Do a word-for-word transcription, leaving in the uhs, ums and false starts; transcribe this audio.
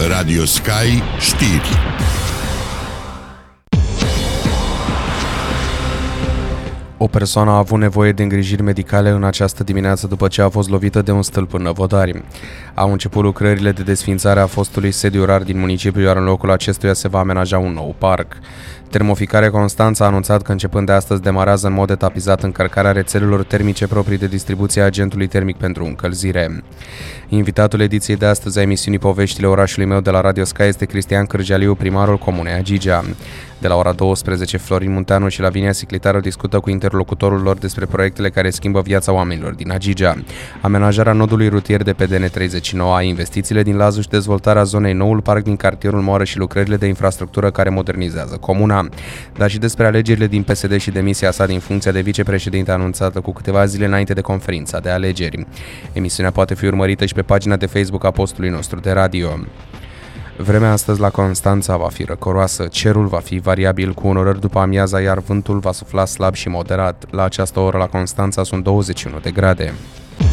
Radio Sky știri. O persoană a avut nevoie de îngrijiri medicale în această dimineață după ce a fost lovită de un stâlp în Năvodari. Au început lucrările de desființare a fostului sediu rar din municipiu, iar în locul acestuia se va amenaja un nou parc. Termoficare Constanța a anunțat că începând de astăzi demarează în mod etapizat încărcarea rețelelor termice proprii de distribuție a agentului termic pentru încălzire. Invitatul ediției de astăzi a emisiunii Poveștile orașului meu de la Radio Sky este Cristian Cârgealiu, primarul comunei Agigea. De la ora douăsprezece, Florin Munteanu și Lavinia Siclitaru discută cu interlocutorul lor despre proiectele care schimbă viața oamenilor din Agigea. Amenajarea nodului rutier de pe D N treizeci și nouă, investițiile din Lazu și dezvoltarea zonei Noul Parc din cartierul Moară și lucrările de infrastructură care modernizează comuna. Dar și despre alegerile din P S D și demisia sa din funcția de vicepreședinte anunțată cu câteva zile înainte de conferința de alegeri. Emisiunea poate fi urmărită și pe pagina de Facebook a postului nostru de radio. Vremea astăzi la Constanța va fi răcoroasă, cerul va fi variabil cu unorări după amiaza, iar vântul va sufla slab și moderat. La această oră la Constanța sunt douăzeci și unu de grade.